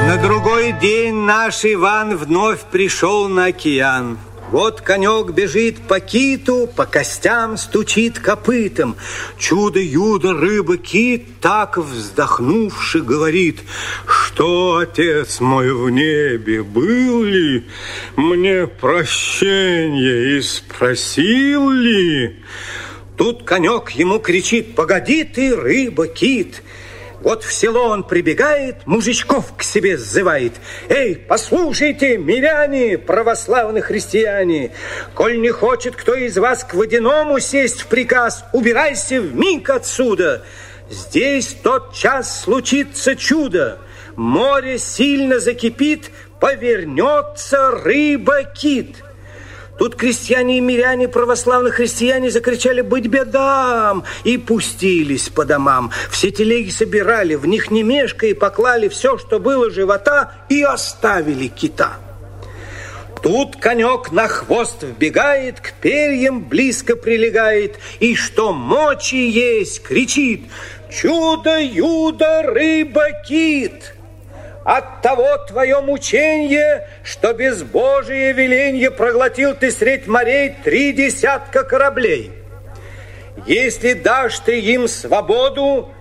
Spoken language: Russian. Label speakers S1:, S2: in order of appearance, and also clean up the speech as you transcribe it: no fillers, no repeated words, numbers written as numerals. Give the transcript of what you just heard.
S1: На другой день наш Иван вновь пришел на океан. Вот конек бежит по киту, по костям стучит копытом. Чудо-юдо, рыба-кит, так вздохнувши, говорит: что, отец мой в небе, был ли, мне прощенье и спросил ли? Тут конек ему кричит: погоди ты, рыба-кит. Вот в село он прибегает, мужичков к себе сзывает. Эй, послушайте, миряне, православные христиане, коль не хочет кто из вас к водяному сесть в приказ, убирайся вмиг отсюда. Здесь тот час случится чудо. Море сильно закипит, повернется рыба-кит. Тут крестьяне и миряне, православные христиане, закричали: быть бедам, и пустились по домам. Все телеги собирали, в них не мешкая поклали все, что было живота, и оставили кита. Тут конек на хвост вбегает, к перьям близко прилегает, и что мочи есть, кричит: чудо-юдо, рыба-кит! Оттого твое мученье, что без Божие веленье проглотил ты средь морей 3 десятка кораблей. Если дашь ты им свободу,